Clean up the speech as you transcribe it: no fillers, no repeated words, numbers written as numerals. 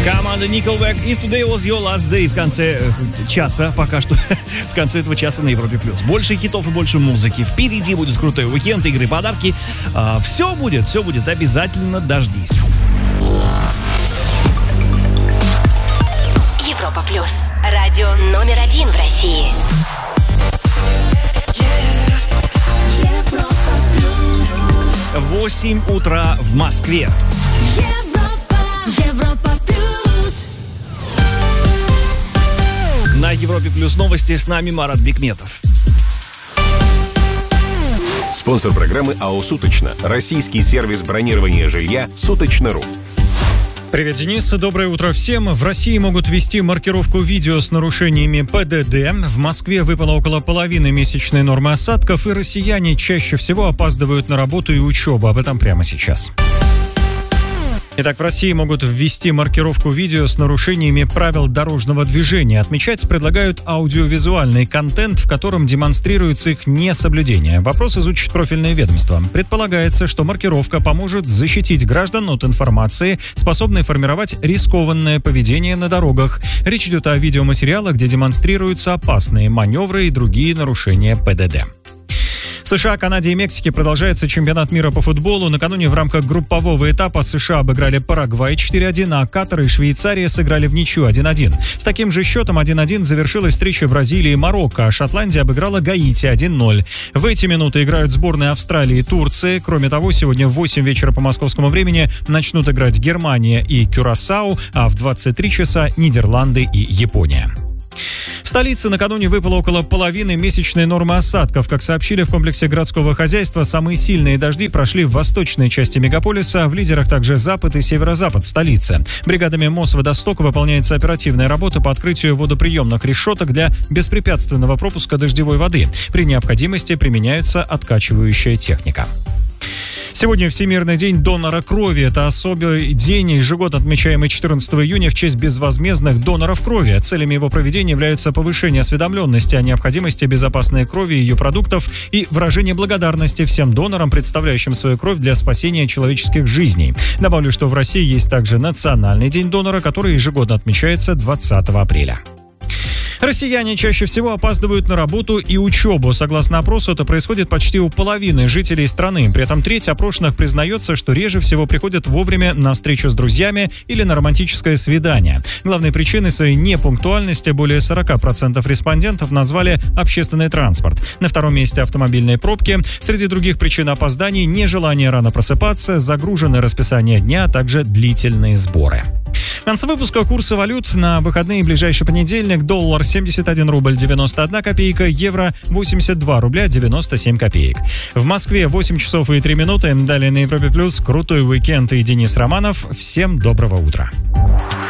Команда Nickelback и Today Was Your Last Day в конце часа, пока что в конце этого часа на Европе+. Больше хитов и больше музыки. Впереди будет крутой уикенд, игры, подарки. Все будет, обязательно дождись. Европа+. Радио номер 1 в России. 8 утра в Москве. Европа плюс. На Европе Плюс новости, с нами Марат Бекметов. Спонсор программы АО «Суточно». Российский сервис бронирования жилья «Суточно.ру». Привет, Денис. Доброе утро всем. В России могут ввести маркировку видео с нарушениями ПДД. В Москве выпало около половины месячной нормы осадков, и россияне чаще всего опаздывают на работу и учебу. Об этом прямо сейчас. Итак, в России могут ввести маркировку видео с нарушениями правил дорожного движения. Отмечать предлагают аудиовизуальный контент, в котором демонстрируется их несоблюдение. Вопрос изучит профильное ведомство. Предполагается, что маркировка поможет защитить граждан от информации, способной формировать рискованное поведение на дорогах. Речь идет о видеоматериалах, где демонстрируются опасные маневры и другие нарушения ПДД. В США, Канаде и Мексике продолжается чемпионат мира по футболу. Накануне в рамках группового этапа США обыграли Парагвай 4-1, а Катар и Швейцария сыграли в ничью 1-1. С таким же счетом 1-1 завершилась встреча Бразилии и Марокко, а Шотландия обыграла Гаити 1-0. В эти минуты играют сборные Австралии и Турции. Кроме того, сегодня в 8 вечера по московскому времени начнут играть Германия и Кюрасау, а в 23 часа Нидерланды и Япония. В столице накануне выпало около половины месячной нормы осадков. Как сообщили в комплексе городского хозяйства, самые сильные дожди прошли в восточной части мегаполиса, в лидерах также запад и северо-запад столицы. Бригадами Мосводостока выполняется оперативная работа по открытию водоприемных решеток для беспрепятственного пропуска дождевой воды. При необходимости применяется откачивающая техника. Сегодня Всемирный день донора крови. Это особый день, ежегодно отмечаемый 14 июня в честь безвозмездных доноров крови. Целями его проведения являются повышение осведомленности о необходимости безопасной крови и ее продуктов и выражение благодарности всем донорам, представляющим свою кровь для спасения человеческих жизней. Добавлю, что в России есть также Национальный день донора, который ежегодно отмечается 20 апреля. Россияне чаще всего опаздывают на работу и учебу. Согласно опросу, это происходит почти у половины жителей страны. При этом треть опрошенных признается, что реже всего приходят вовремя на встречу с друзьями или на романтическое свидание. Главной причиной своей непунктуальности более 40% респондентов назвали общественный транспорт. На втором месте автомобильные пробки. Среди других причин опозданий – нежелание рано просыпаться, загруженное расписание дня, а также длительные сборы. В конце выпуска курсы валют на выходные. Ближайший понедельник: доллар 71 рубль 91 копейка, евро 82 рубля 97 копеек. В Москве 8 часов и 3 минуты. Далее на Европе Плюс крутой уикенд и Денис Романов. Всем доброго утра.